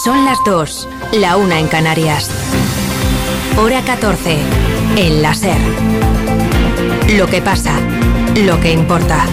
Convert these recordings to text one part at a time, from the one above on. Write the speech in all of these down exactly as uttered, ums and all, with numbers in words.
Son las dos, la una en Canarias. Hora catorce, en la SER. Lo que pasa, lo que importa.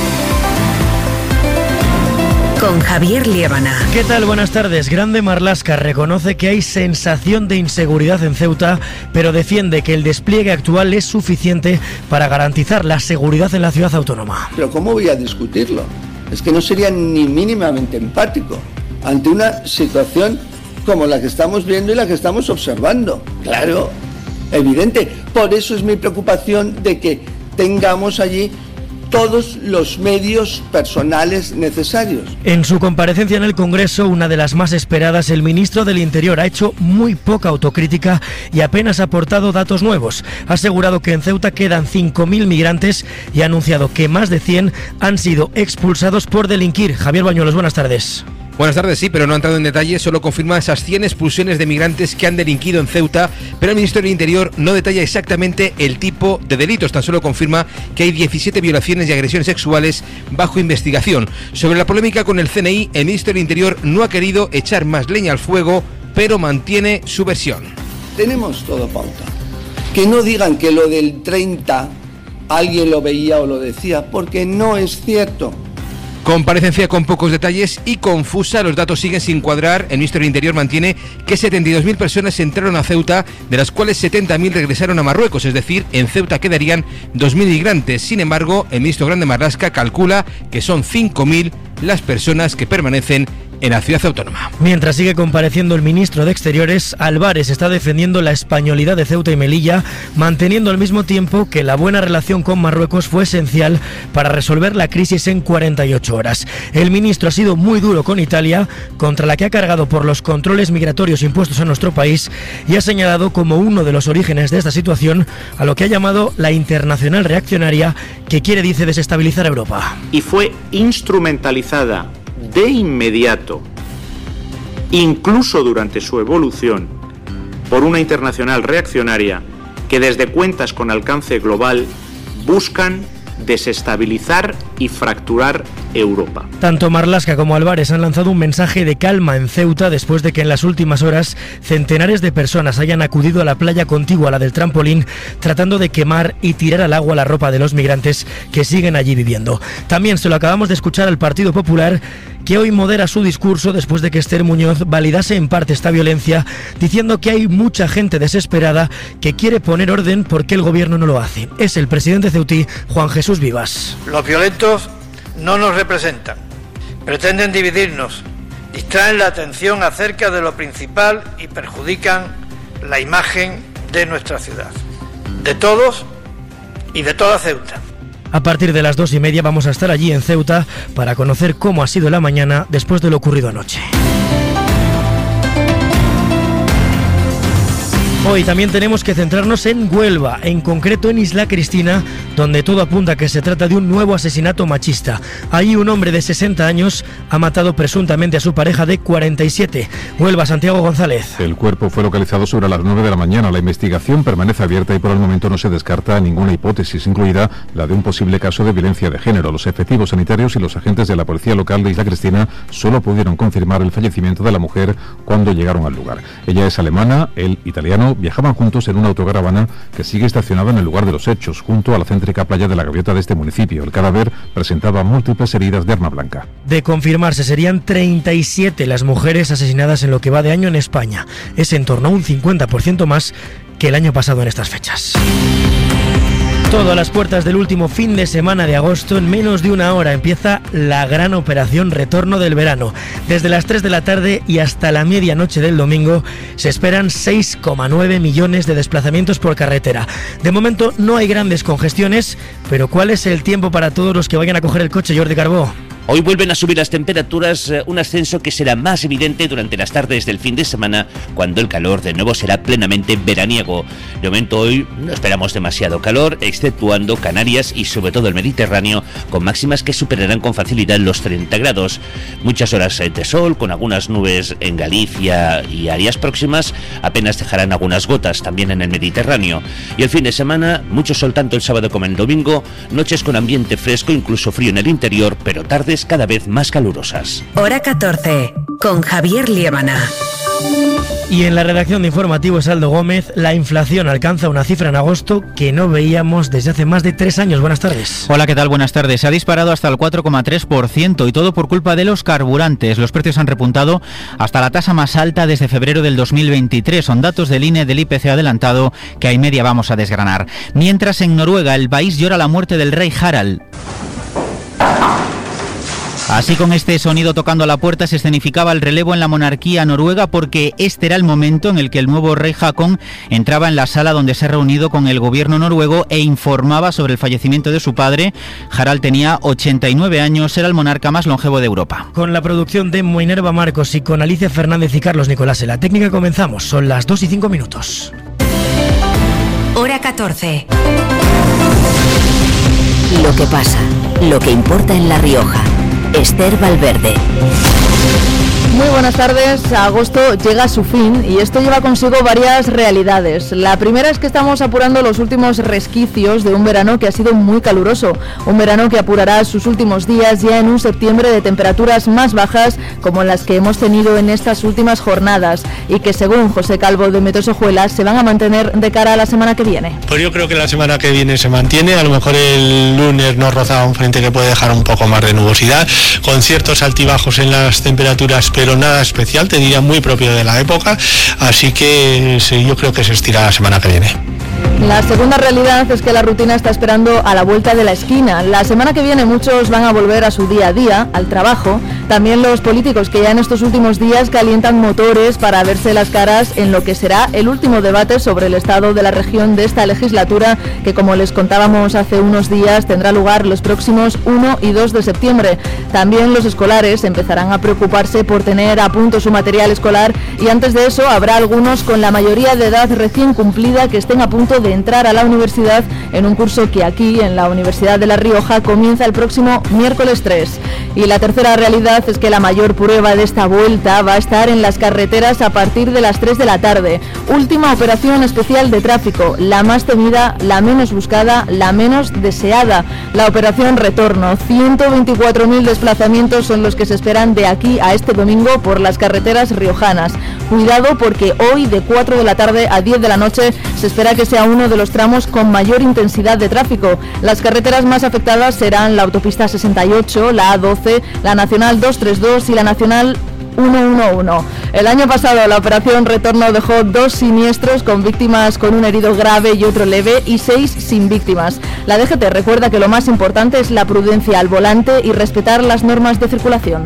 Con Javier Liébana. ¿Qué tal? Buenas tardes. Grande Marlaska reconoce que hay sensación de inseguridad en Ceuta, pero defiende que el despliegue actual es suficiente para garantizar la seguridad en la ciudad autónoma. Pero ¿cómo voy a discutirlo? Es que no sería ni mínimamente empático ante una situación como la que estamos viendo y la que estamos observando. Claro, evidente. Por eso es mi preocupación de que tengamos allí todos los medios personales necesarios. En su comparecencia en el Congreso, una de las más esperadas, el ministro del Interior ha hecho muy poca autocrítica y apenas ha aportado datos nuevos. Ha asegurado que en Ceuta quedan cinco mil migrantes y ha anunciado que más de cien han sido expulsados por delinquir. Javier Bañuelos, buenas tardes. Buenas tardes, sí, pero no ha entrado en detalle, solo confirma esas cien expulsiones de migrantes que han delinquido en Ceuta, pero el Ministerio del Interior no detalla exactamente el tipo de delitos, tan solo confirma que hay diecisiete violaciones y agresiones sexuales bajo investigación. Sobre la polémica con el C N I, el Ministerio del Interior no ha querido echar más leña al fuego, pero mantiene su versión. Tenemos todo pauta. Que no digan que lo del treinta alguien lo veía o lo decía, porque no es cierto. Comparecencia con pocos detalles y confusa, los datos siguen sin cuadrar. El Ministerio del Interior mantiene que setenta y dos mil personas entraron a Ceuta, de las cuales setenta mil regresaron a Marruecos, es decir, en Ceuta quedarían dos mil migrantes. Sin embargo, el ministro Grande Marlaska calcula que son cinco mil las personas que permanecen en la ciudad autónoma. Mientras sigue compareciendo el ministro de Exteriores, Álvarez está defendiendo la españolidad de Ceuta y Melilla, manteniendo al mismo tiempo que la buena relación con Marruecos fue esencial para resolver la crisis en cuarenta y ocho horas. El ministro ha sido muy duro con Italia, contra la que ha cargado por los controles migratorios impuestos a nuestro país, y ha señalado como uno de los orígenes de esta situación a lo que ha llamado la internacional reaccionaria, que quiere, dice, desestabilizar Europa. Y fue instrumentalizada de inmediato, incluso durante su evolución, por una internacional reaccionaria que desde cuentas con alcance global buscan desestabilizar y fracturar Europa. Tanto Marlaska como Álvarez han lanzado un mensaje de calma en Ceuta después de que en las últimas horas centenares de personas hayan acudido a la playa contigua a la del trampolín, tratando de quemar y tirar al agua la ropa de los migrantes que siguen allí viviendo. También se lo acabamos de escuchar al Partido Popular, que hoy modera su discurso después de que Esther Muñoz validase en parte esta violencia, diciendo que hay mucha gente desesperada que quiere poner orden porque el gobierno no lo hace. Es el presidente ceutí, Juan Jesús Vivas. Los violentos no nos representan, pretenden dividirnos, distraen la atención acerca de lo principal y perjudican la imagen de nuestra ciudad, de todos y de toda Ceuta. A partir de las dos y media vamos a estar allí en Ceuta para conocer cómo ha sido la mañana después de lo ocurrido anoche. Hoy también tenemos que centrarnos en Huelva, en concreto en Isla Cristina, donde todo apunta a que se trata de un nuevo asesinato machista. Allí un hombre de sesenta años ha matado presuntamente a su pareja de cuarenta y siete. Huelva, Santiago González. El cuerpo fue localizado sobre las nueve de la mañana. La investigación permanece abierta y por el momento no se descarta ninguna hipótesis, incluida la de un posible caso de violencia de género. Los efectivos sanitarios y los agentes de la policía local de Isla Cristina solo pudieron confirmar el fallecimiento de la mujer cuando llegaron al lugar. Ella es alemana, él italiano. Viajaban juntos en una autocaravana que sigue estacionada en el lugar de los hechos, junto a la céntrica playa de la Gaviota de este municipio. El cadáver presentaba múltiples heridas de arma blanca. De confirmarse, serían treinta y siete las mujeres asesinadas en lo que va de año en España. Es en torno a un cincuenta por ciento más que el año pasado en estas fechas. Todo a las puertas del último fin de semana de agosto. En menos de una hora empieza la gran operación Retorno del Verano. Desde las tres de la tarde y hasta la medianoche del domingo se esperan seis coma nueve millones de desplazamientos por carretera. De momento no hay grandes congestiones, pero ¿cuál es el tiempo para todos los que vayan a coger el coche, Jordi Carbó? Hoy vuelven a subir las temperaturas, un ascenso que será más evidente durante las tardes del fin de semana, cuando el calor de nuevo será plenamente veraniego. De momento hoy no esperamos demasiado calor, exceptuando Canarias y sobre todo el Mediterráneo, con máximas que superarán con facilidad los treinta grados. Muchas horas de sol, con algunas nubes en Galicia y áreas próximas, apenas dejarán algunas gotas también en el Mediterráneo. Y el fin de semana, mucho sol tanto el sábado como el domingo, noches con ambiente fresco, incluso frío en el interior, pero tardes cada vez más calurosas. Hora catorce, con Javier Liébana. Y en la redacción de Informativos Aldo Gómez, la inflación alcanza una cifra en agosto que no veíamos desde hace más de tres años. Buenas tardes. Hola, ¿qué tal? Buenas tardes. Se ha disparado hasta el cuatro coma tres por ciento y todo por culpa de los carburantes. Los precios han repuntado hasta la tasa más alta desde febrero del dos mil veintitrés. Son datos del I N E del I P C adelantado que a y media vamos a desgranar. Mientras en Noruega el país llora la muerte del rey Harald. Así, con este sonido tocando a la puerta, se escenificaba el relevo en la monarquía noruega, porque este era el momento en el que el nuevo rey Haakon entraba en la sala donde se ha reunido con el gobierno noruego e informaba sobre el fallecimiento de su padre. Harald tenía ochenta y nueve años, era el monarca más longevo de Europa. Con la producción de Minerva Marcos y con Alicia Fernández y Carlos Nicolás en la técnica comenzamos. Son las dos y cinco minutos. Hora catorce. Lo que pasa, lo que importa en La Rioja. Esther Valverde. Muy buenas tardes. Agosto llega a su fin y esto lleva consigo varias realidades. La primera es que estamos apurando los últimos resquicios de un verano que ha sido muy caluroso. Un verano que apurará sus últimos días ya en un septiembre de temperaturas más bajas como las que hemos tenido en estas últimas jornadas y que, según José Calvo de Metosojuelas, se van a mantener de cara a la semana que viene. Pues yo creo que la semana que viene se mantiene. A lo mejor el lunes nos roza un frente que puede dejar un poco más de nubosidad, con ciertos altibajos en las temperaturas, pero nada especial, te diría muy propio de la época, así que sí, yo creo que se estira la semana que viene. La segunda realidad es que la rutina está esperando a la vuelta de la esquina. La semana que viene muchos van a volver a su día a día, al trabajo. También los políticos, que ya en estos últimos días calientan motores para verse las caras en lo que será el último debate sobre el estado de la región de esta legislatura, que, como les contábamos hace unos días, tendrá lugar los próximos uno y dos de septiembre. También los escolares empezarán a preocuparse por tener a punto su material escolar, y antes de eso habrá algunos con la mayoría de edad recién cumplida que estén a punto de entrar a la universidad en un curso que aquí, en la Universidad de La Rioja, comienza el próximo miércoles tres. Y la tercera realidad es que la mayor prueba de esta vuelta va a estar en las carreteras a partir de las tres de la tarde. Última operación especial de tráfico, la más temida, la menos buscada, la menos deseada. La operación Retorno. ciento veinticuatro mil desplazamientos son los que se esperan de aquí a este domingo por las carreteras riojanas. Cuidado, porque hoy de cuatro de la tarde a diez de la noche se espera que sea uno de los tramos con mayor intensidad de tráfico. Las carreteras más afectadas serán la autopista sesenta y ocho, la A doce, la Nacional doscientos treinta y dos y la Nacional ciento once. El año pasado la operación Retorno dejó dos siniestros con víctimas con un herido grave y otro leve y seis sin víctimas. La D G T recuerda que lo más importante es la prudencia al volante y respetar las normas de circulación.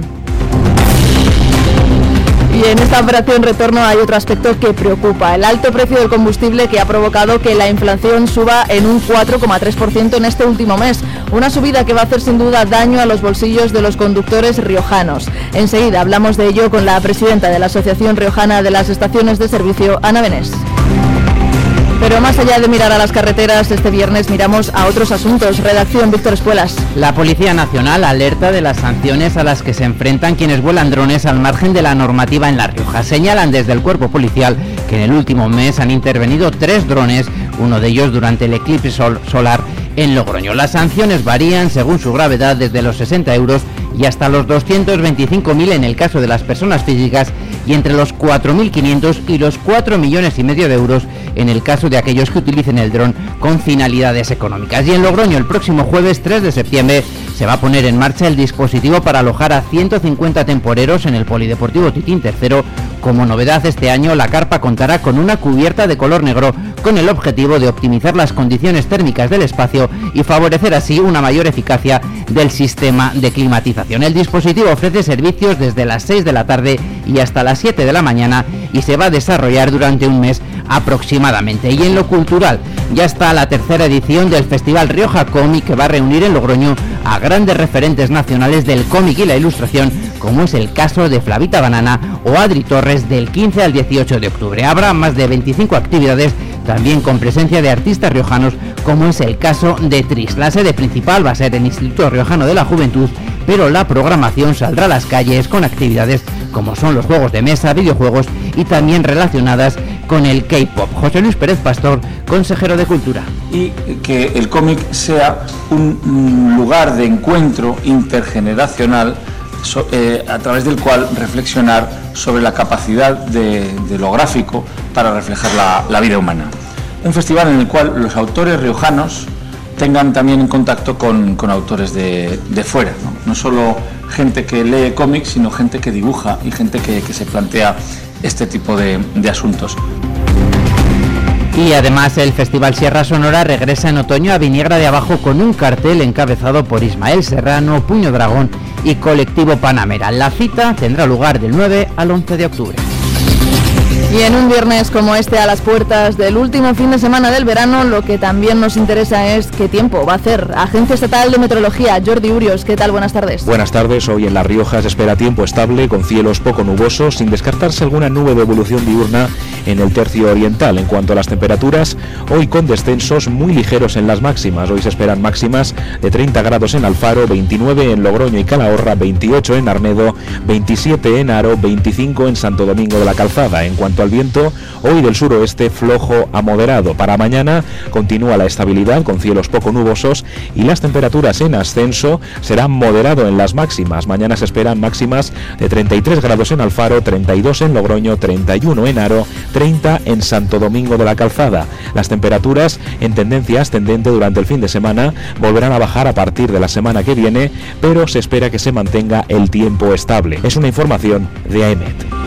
Y en esta operación Retorno hay otro aspecto que preocupa: el alto precio del combustible, que ha provocado que la inflación suba en un cuatro coma tres por ciento en este último mes. Una subida que va a hacer sin duda daño a los bolsillos de los conductores riojanos. Enseguida hablamos de ello con la presidenta de la Asociación Riojana de las Estaciones de Servicio, Ana Benés. Pero más allá de mirar a las carreteras, este viernes miramos a otros asuntos. Redacción, Víctor Espuelas. La Policía Nacional alerta de las sanciones a las que se enfrentan quienes vuelan drones al margen de la normativa en La Rioja. Señalan desde el cuerpo policial que en el último mes han intervenido tres drones, uno de ellos durante el eclipse sol- solar en Logroño. Las sanciones varían según su gravedad, desde los sesenta euros y hasta los doscientos veinticinco mil en el caso de las personas físicas, y entre los cuatro mil quinientos y los cuatro millones y medio de euros en el caso de aquellos que utilicen el dron con finalidades económicas. Y en Logroño, el próximo jueves tres de septiembre, se va a poner en marcha el dispositivo para alojar a ciento cincuenta temporeros en el Polideportivo Titín tercero. Como novedad este año, la carpa contará con una cubierta de color negro, con el objetivo de optimizar las condiciones térmicas del espacio y favorecer así una mayor eficacia del sistema de climatización. El dispositivo ofrece servicios desde las seis de la tarde y hasta las siete de la mañana y se va a desarrollar durante un mes aproximadamente. Y en lo cultural, ya está la tercera edición del Festival Rioja Cómic, que va a reunir en Logroño a grandes referentes nacionales del cómic y la ilustración, como es el caso de Flavita Banana o Adri Torres, del quince al dieciocho de octubre. Habrá más de veinticinco actividades, también con presencia de artistas riojanos, como es el caso de Tris. La sede principal va a ser el Instituto Riojano de la Juventud, pero la programación saldrá a las calles con actividades como son los juegos de mesa, videojuegos y también relacionadas con el K-pop. José Luis Pérez Pastor, consejero de Cultura. Y que el cómic sea un lugar de encuentro intergeneracional so, eh, a través del cual reflexionar sobre la capacidad de, de lo gráfico para reflejar la, la vida humana. Un festival en el cual los autores riojanos tengan también en contacto con, con autores de, de fuera, ¿no? No solo gente que lee cómics, sino gente que dibuja y gente que, que se plantea este tipo de, de asuntos. Y además el Festival Sierra Sonora regresa en otoño a Viniegra de Abajo con un cartel encabezado por Ismael Serrano, Puño Dragón y Colectivo Panamera. La cita tendrá lugar del nueve al once de octubre. Y en un viernes como este, a las puertas del último fin de semana del verano, lo que también nos interesa es qué tiempo va a hacer. Agencia Estatal de Meteorología, Jordi Urios, ¿qué tal? Buenas tardes. Buenas tardes. Hoy en La Rioja se espera tiempo estable, con cielos poco nubosos, sin descartarse alguna nube de evolución diurna en el tercio oriental. En cuanto a las temperaturas, hoy con descensos muy ligeros en las máximas. Hoy se esperan máximas de treinta grados en Alfaro, veintinueve en Logroño y Calahorra, veintiocho en Arnedo, veintisiete en Haro, veinticinco en Santo Domingo de la Calzada. En cuanto al viento, hoy del suroeste flojo a moderado. Para mañana continúa la estabilidad con cielos poco nubosos y las temperaturas en ascenso serán moderado en las máximas. Mañana se esperan máximas de treinta y tres grados en Alfaro, treinta y dos en Logroño, treinta y uno en Haro, treinta en Santo Domingo de la Calzada. Las temperaturas en tendencia ascendente durante el fin de semana volverán a bajar a partir de la semana que viene, pero se espera que se mantenga el tiempo estable. Es una información de A E M E T.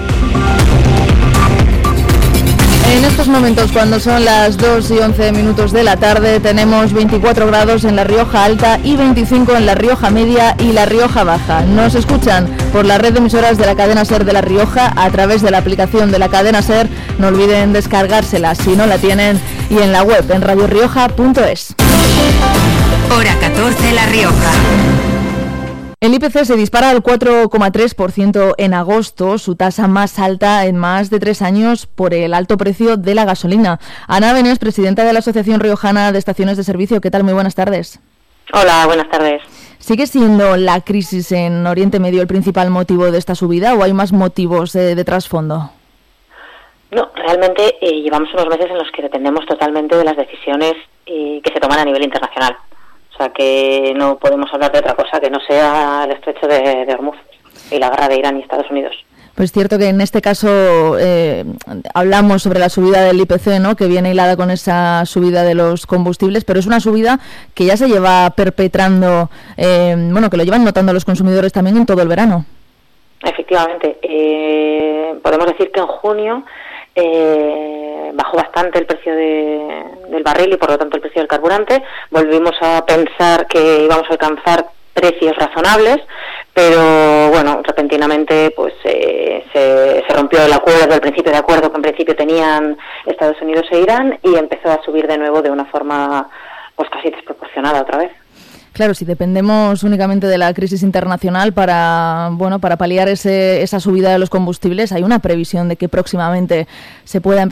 En estos momentos, cuando son las dos y once minutos de la tarde, tenemos veinticuatro grados en La Rioja Alta y veinticinco en La Rioja Media y La Rioja Baja. Nos escuchan por la red de emisoras de la cadena SER de La Rioja a través de la aplicación de la cadena SER. No olviden descargársela si no la tienen, y en la web en radio rioja punto es. Hora catorce, La Rioja. El I P C se dispara al cuatro coma tres por ciento en agosto, su tasa más alta en más de tres años por el alto precio de la gasolina. Ana Benes, presidenta de la Asociación Riojana de Estaciones de Servicio. ¿Qué tal? Muy buenas tardes. Hola, buenas tardes. ¿Sigue siendo la crisis en Oriente Medio el principal motivo de esta subida o hay más motivos eh, de trasfondo? No, realmente eh, llevamos unos meses en los que dependemos totalmente de las decisiones eh, que se toman a nivel internacional. O sea que no podemos hablar de otra cosa que no sea el estrecho de, de Hormuz y la guerra de Irán y Estados Unidos. Pues es cierto que en este caso eh, hablamos sobre la subida del I P C, ¿no?, que viene hilada con esa subida de los combustibles, pero es una subida que ya se lleva perpetrando, eh, bueno, que lo llevan notando los consumidores también en todo el verano. Efectivamente. Eh, podemos decir que en junio Eh, bajó bastante el precio de, del barril y por lo tanto el precio del carburante. Volvimos a pensar que íbamos a alcanzar precios razonables, pero bueno, repentinamente pues eh, se, se rompió el acuerdo, el principio de acuerdo que en principio tenían Estados Unidos e Irán, y empezó a subir de nuevo de una forma pues casi desproporcionada otra vez. Claro, si dependemos únicamente de la crisis internacional para, bueno, para paliar ese, esa subida de los combustibles, ¿hay una previsión de que próximamente se pueda empezar